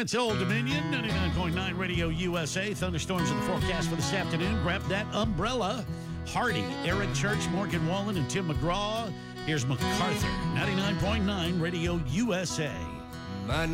It's Old Dominion, 99.9 Radio USA. Thunderstorms in the forecast for this afternoon. Grab that umbrella. Hardy, Eric Church, Morgan Wallen, and Tim McGraw. Here's MacArthur, 99.9 Radio USA.